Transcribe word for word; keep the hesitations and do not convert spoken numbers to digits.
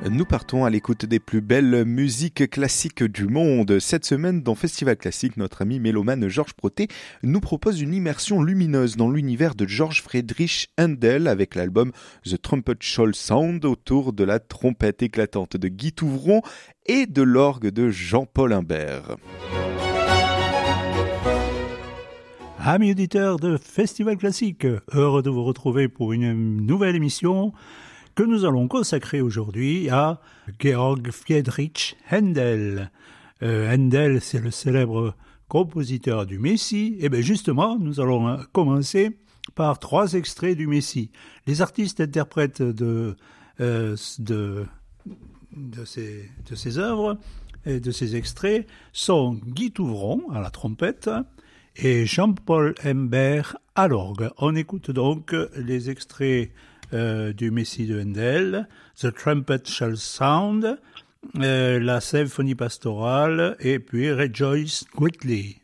Nous partons à l'écoute des plus belles musiques classiques du monde. Cette semaine, dans Festival Classique, notre ami mélomane Georges Proté nous propose une immersion lumineuse dans l'univers de Georg Friedrich Händel avec l'album The Trumpet Shall Sound autour de la trompette éclatante de Guy Touvron et de l'orgue de Jean-Paul Imbert. Amis auditeurs de Festival Classique, heureux de vous retrouver pour une nouvelle émission que nous allons consacrer aujourd'hui à Georg Friedrich Händel. Euh, Händel, c'est le célèbre compositeur du Messie. Et bien justement, nous allons commencer par trois extraits du Messie. Les artistes interprètes de, euh, de, de, ces, de ces œuvres et de ces extraits sont Guy Touvron à la trompette et Jean-Paul Imbert à l'orgue. On écoute donc les extraits Euh, du Messie de Händel, The Trumpet Shall Sound, euh, la symphonie pastorale et puis Rejoice Greatly.